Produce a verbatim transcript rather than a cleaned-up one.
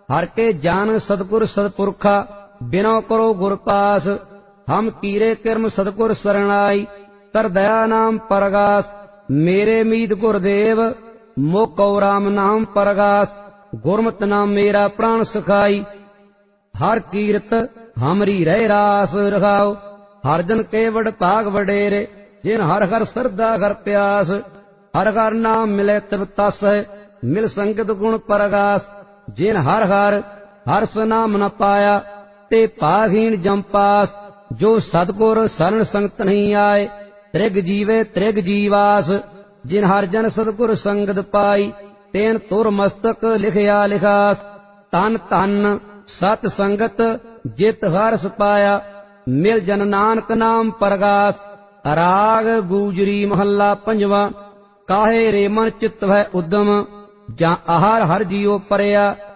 हर के जान सतगुर सतपुरखा बिनो करो गुर पास। हम कीरे किरम सतगुर सरणाई कर दया नाम परगास। मेरे मीत गुरदेव मोको राम नाम परगास। गुरमत नाम मेरा प्राण सखाई हर कीरत हमरी रह रास रखाओ। हर जन के वड भाग वडेरे जिन हर हर श्रद्धा हर प्यास। हर हर नाम मिले तिब तस मिल संगत गुण परगास। जिन हर हर हर्ष नाम न पाया ते भागहीन जम पास। जो सतगुर शरण संगत नहीं आए त्रिग जीवे त्रिग जीवास। जिन हर जन सतगुर संगत पाई तेन तुर मस्तक लिखया लिखास। तन तन सत संगत जित हर्ष पाया मिल जन नानक नाम परगास। राग गूजरी महला पंजवा। काहे रे मन चित वह उद्यम जा आहार हर जियो परया।